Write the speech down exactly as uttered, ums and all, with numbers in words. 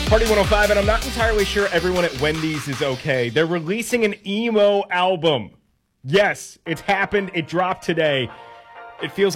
Party one oh five, and I'm not entirely sure everyone at Wendy's is okay. They're releasing an emo album. Yes, it's happened. It dropped today. It feels